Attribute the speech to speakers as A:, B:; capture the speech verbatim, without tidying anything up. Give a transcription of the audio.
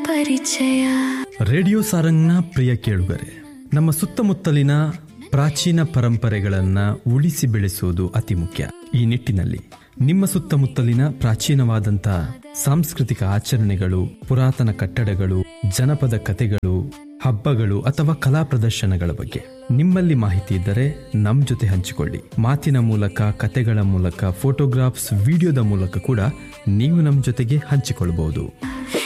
A: ಪರಿಚಯ.
B: ರೇಡಿಯೋ ಸಾರಂಗ್ನ ಪ್ರಿಯ ಕೇಳುಗರೆ, ನಮ್ಮ ಸುತ್ತಮುತ್ತಲಿನ ಪ್ರಾಚೀನ ಪರಂಪರೆಗಳನ್ನ ಉಳಿಸಿ ಬೆಳೆಸುವುದು ಅತಿ ಮುಖ್ಯ. ಈ ನಿಟ್ಟಿನಲ್ಲಿ ನಿಮ್ಮ ಸುತ್ತಮುತ್ತಲಿನ ಪ್ರಾಚೀನವಾದಂಥ ಸಾಂಸ್ಕೃತಿಕ ಆಚರಣೆಗಳು, ಪುರಾತನ ಕಟ್ಟಡಗಳು, ಜನಪದ ಕಥೆಗಳು, ಹಬ್ಬಗಳು ಅಥವಾ ಕಲಾ ಪ್ರದರ್ಶನಗಳ ಬಗ್ಗೆ ನಿಮ್ಮಲ್ಲಿ ಮಾಹಿತಿ ಇದ್ದರೆ ನಮ್ಮ ಜೊತೆ ಹಂಚಿಕೊಳ್ಳಿ. ಮಾತಿನ ಮೂಲಕ, ಕಥೆಗಳ ಮೂಲಕ, ಫೋಟೋಗ್ರಾಫ್ಸ್, ವಿಡಿಯೋದ ಮೂಲಕ ಕೂಡ ನೀವು ನಮ್ಮ ಜೊತೆಗೆ ಹಂಚಿಕೊಳ್ಳಬಹುದು.